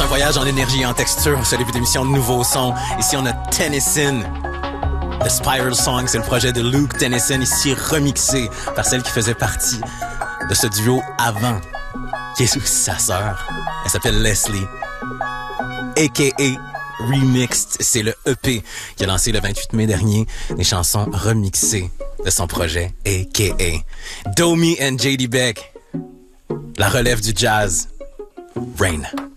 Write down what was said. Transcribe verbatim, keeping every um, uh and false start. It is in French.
voyage en énergie et en texture. Ce début d'émission de nouveaux sons. Ici, on a Tennyson. The Spiral Song, c'est le projet de Luke Tennyson, ici remixé par celle qui faisait partie de ce duo avant, qui est aussi sa sœur. Elle s'appelle Leslie, a k a. Remixed. C'est le E P qui a lancé le vingt-huit mai dernier, des chansons remixées de son projet, a k a. Domi and J D Beck, la relève du jazz. Rain.